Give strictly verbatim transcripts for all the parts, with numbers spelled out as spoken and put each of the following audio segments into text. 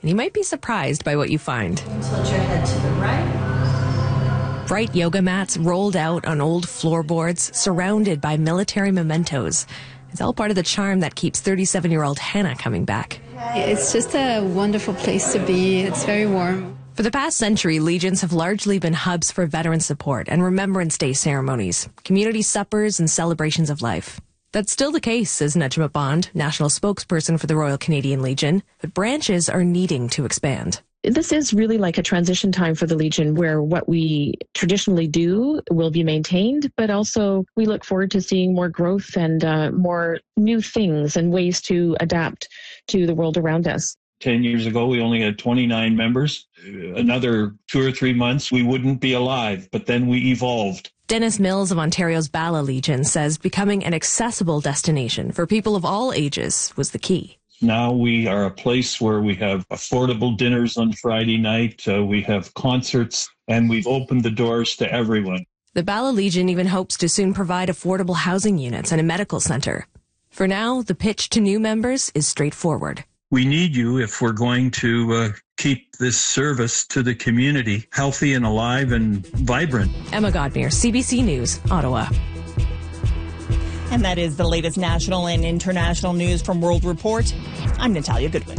and you might be surprised by what you find. Tilt your head to the right. Bright yoga mats rolled out on old floorboards, surrounded by military mementos. It's all part of the charm that keeps thirty-seven-year-old Hannah coming back. It's just a wonderful place to be. It's very warm. For the past century, Legions have largely been hubs for veteran support and Remembrance Day ceremonies, community suppers, and celebrations of life. That's still the case, says Najma Bond, national spokesperson for the Royal Canadian Legion, but branches are needing to expand. This is really like a transition time for the Legion where what we traditionally do will be maintained, but also we look forward to seeing more growth and uh, more new things and ways to adapt to the world around us. Ten years ago, we only had twenty-nine members. Another two or three months, we wouldn't be alive, but then we evolved. Dennis Mills of Ontario's Bala Legion says becoming an accessible destination for people of all ages was the key. Now we are a place where we have affordable dinners on Friday night, uh, we have concerts, and we've opened the doors to everyone. The Bala Legion even hopes to soon provide affordable housing units and a medical center. For now, the pitch to new members is straightforward. We need you if we're going to uh, keep this service to the community healthy and alive and vibrant. Emma Godmere, C B C News, Ottawa. And that is the latest national and international news from World Report. I'm Natalia Goodwin.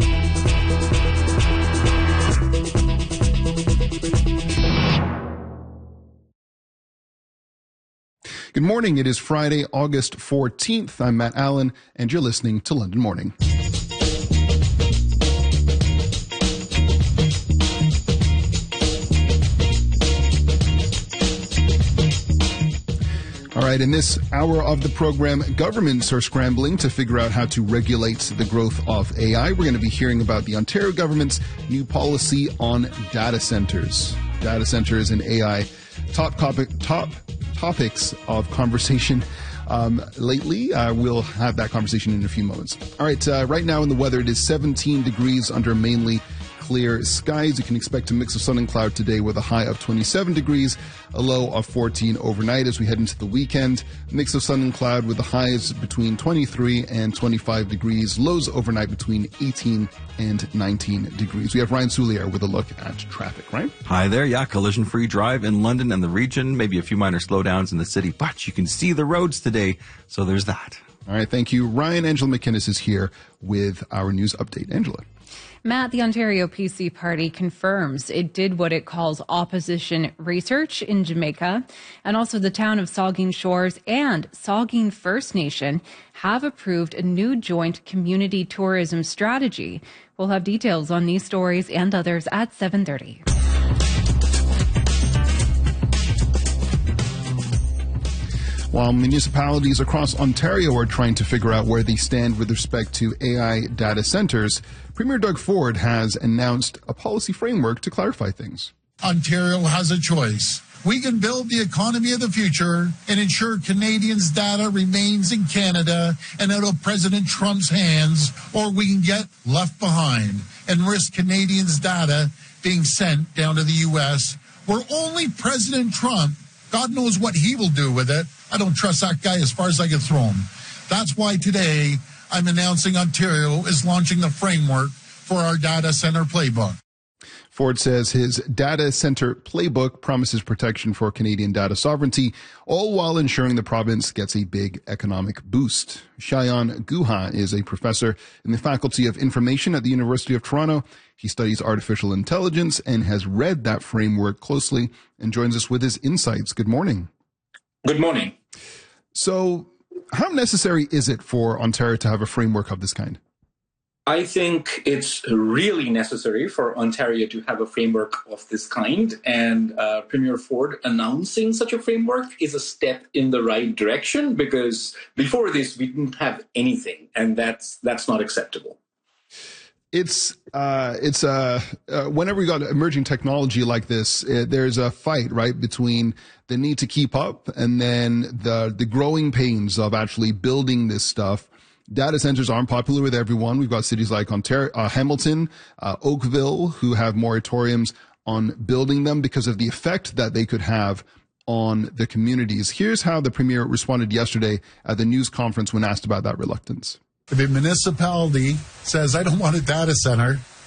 Good morning. It is Friday, August fourteenth. I'm Matt Allen, and you're listening to London Morning. All right, in this hour of the program, governments are scrambling to figure out how to regulate the growth of A I. We're going to be hearing about the Ontario government's new policy on data centers. Data centers and A I, top topic, top topics of conversation um, lately. Uh, we'll have that conversation in a few moments. All right, uh, right now in the weather, it is seventeen degrees under mainly clear skies. You can expect a mix of sun and cloud today with a high of twenty-seven degrees, a low of fourteen overnight as we head into the weekend. A mix of sun and cloud with the highs between twenty-three and twenty-five degrees, lows overnight between eighteen and nineteen degrees. We have Ryan Soulier with a look at traffic, right? Hi there. Yeah, collision-free drive in London and the region. Maybe a few minor slowdowns in the city, but you can see the roads today, so there's that. All right, thank you. Ryan, Angela McInnes is here with our news update. Angela. Matt, the Ontario P C Party confirms it did what it calls opposition research in Jamaica, and also the town of Saugeen Shores and Saugeen First Nation have approved a new joint community tourism strategy. We'll have details on these stories and others at seven thirty. While municipalities across Ontario are trying to figure out where they stand with respect to A I data centers, Premier Doug Ford has announced a policy framework to clarify things. Ontario has a choice. We can build the economy of the future and ensure Canadians' data remains in Canada and out of President Trump's hands, or we can get left behind and risk Canadians' data being sent down to the U S, where only President Trump, God knows what he will do with it. I don't trust that guy as far as I can throw him. That's why today I'm announcing Ontario is launching the framework for our data center playbook. Ford says his data center playbook promises protection for Canadian data sovereignty, all while ensuring the province gets a big economic boost. Shayan Guha is a professor in the Faculty of Information at the University of Toronto. He studies artificial intelligence and has read that framework closely and joins us with his insights. Good morning. Good morning. So, how necessary is it for Ontario to have a framework of this kind? I think it's really necessary for Ontario to have a framework of this kind, and uh, Premier Ford announcing such a framework is a step in the right direction, because before this we didn't have anything, and that's that's not acceptable. It's uh, it's uh, uh, whenever you got emerging technology like this, it, there's a fight, right, between the need to keep up and then the the growing pains of actually building this stuff. Data centers aren't popular with everyone. We've got cities like Ontario, uh, Hamilton, uh, Oakville, who have moratoriums on building them because of the effect that they could have on the communities. Here's how the Premier responded yesterday at the news conference when asked about that reluctance. If a municipality says, I don't want a data center,